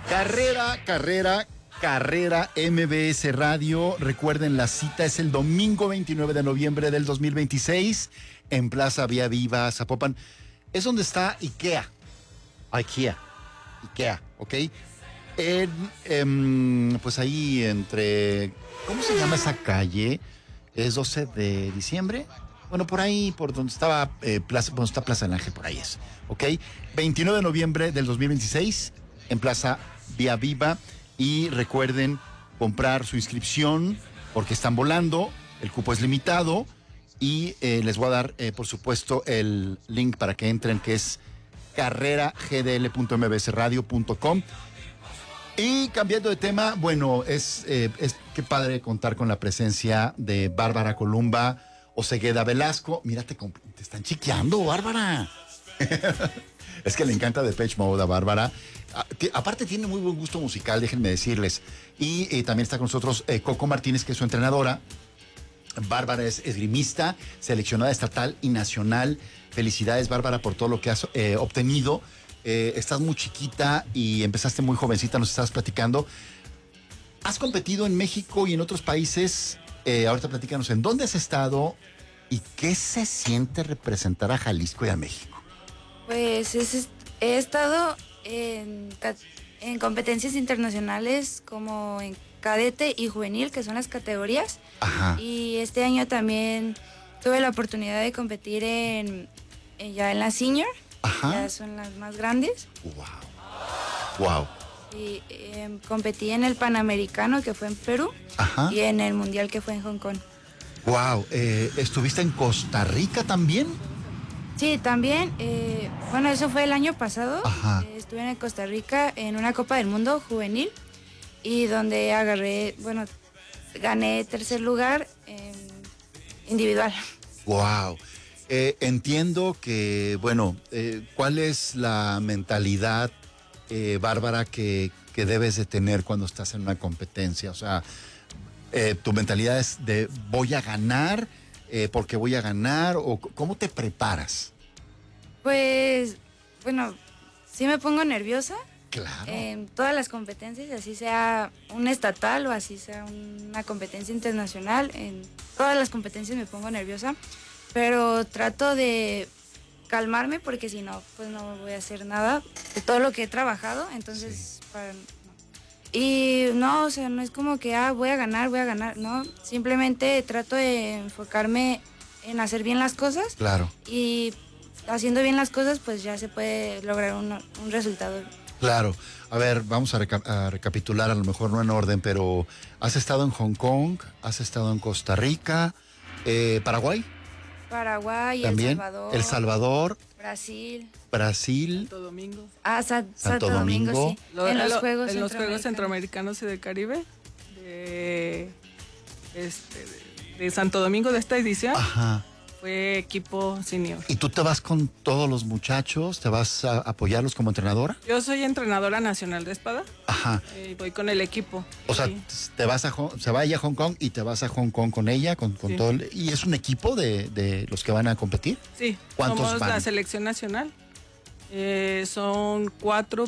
Carrera MBS Radio. Recuerden, la cita es el domingo 29 de noviembre del 2026 en Plaza Vía Viva, Zapopan. Es donde está IKEA, ¿ok? Pues ahí entre... ¿Cómo se llama esa calle? ¿Es 12 de diciembre? Bueno, por ahí, por donde estaba está Plaza del Ángel, por ahí es, ¿ok? 29 de noviembre del 2026 en Plaza Vía Viva. Y recuerden comprar su inscripción porque están volando, el cupo es limitado y les voy a dar, por supuesto, el link para que entren, que es carreragdl.mbsradio.com. Y cambiando de tema, bueno, es qué padre contar con la presencia de Bárbara Columba, Osegueda Velasco. Mira, te están chiqueando, Bárbara. Es que le encanta Depeche Mode a Bárbara. Aparte tiene muy buen gusto musical, déjenme decirles. Y también está con nosotros Coco Martínez, que es su entrenadora. Bárbara es esgrimista, seleccionada estatal y nacional. Felicidades, Bárbara, por todo lo que has obtenido. Estás muy chiquita y empezaste muy jovencita, nos estabas platicando. ¿Has competido en México y en otros países? Ahorita platícanos en dónde has estado y qué se siente representar a Jalisco y a México. Pues he estado en competencias internacionales como en cadete y juvenil, que son las categorías. Ajá. Y este año también tuve la oportunidad de competir ya en la senior. Ajá. Ya son las más grandes. Wow. Y competí en el Panamericano, que fue en Perú. Ajá. Y en el Mundial, que fue en Hong Kong. Wow. ¿Estuviste en Costa Rica también? Sí, también. Bueno, eso fue el año pasado. Ajá. Estuve en Costa Rica en una Copa del Mundo juvenil y donde gané tercer lugar individual. Wow. Entiendo que, bueno, ¿cuál es la mentalidad, Bárbara, que debes de tener cuando estás en una competencia? O sea, tu mentalidad es de voy a ganar, porque voy a ganar, o ¿cómo te preparas? Pues, bueno, sí me pongo nerviosa. Claro. En todas las competencias, así sea un estatal o así sea una competencia internacional, en todas las competencias me pongo nerviosa, pero trato de calmarme porque si no, pues no voy a hacer nada de todo lo que he trabajado, entonces, Sí. Y no, o sea, no es como que, voy a ganar, no, simplemente trato de enfocarme en hacer bien las cosas. Claro. Y haciendo bien las cosas, pues ya se puede lograr un resultado. Claro. A ver, vamos a recapitular, a lo mejor no en orden, pero has estado en Hong Kong, has estado en Costa Rica, Paraguay. Paraguay, También, El Salvador, Brasil. Santo Domingo. Santo Domingo, sí. En los Juegos Centroamericanos y del Caribe de Santo Domingo de esta edición. Ajá. Fue equipo senior. ¿Y tú te vas con todos los muchachos? ¿Te vas a apoyarlos como entrenadora? Yo soy entrenadora nacional de espada. Ajá. Voy con el equipo. O sea, Sí. se va ella a Hong Kong y te vas a Hong Kong con ella, con Sí. todo. ¿Y es un equipo de los que van a competir? Sí, ¿Cuántos somos van? la selección nacional. Son 4